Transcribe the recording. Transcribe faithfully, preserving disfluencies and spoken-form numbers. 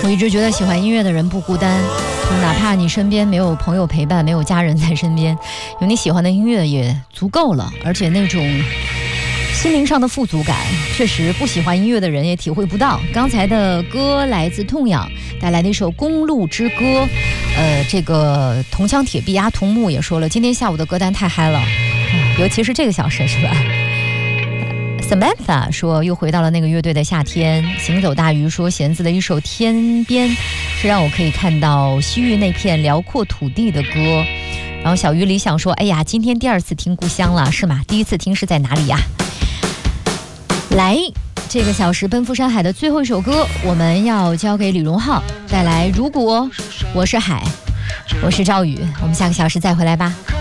我一直觉得喜欢音乐的人不孤单，就哪怕你身边没有朋友陪伴，没有家人在身边，有你喜欢的音乐也足够了。而且那种心灵上的富足感，确实不喜欢音乐的人也体会不到。刚才的歌来自痛仰带来的一首《公路之歌》，呃，这个铜枪铁臂阿童木也说了，今天下午的歌单太嗨了，尤其是这个小时，是吧？Samantha 说又回到了那个乐队的夏天。行走大鱼说弦子的一首天边是让我可以看到西域那片辽阔土地的歌。然后小鱼理想说，哎呀，今天第二次听故乡了，是吗？第一次听是在哪里呀？来，这个小时奔赴山海的最后一首歌我们要交给李荣浩，带来如果我是海，我是赵宇，我们下个小时再回来吧。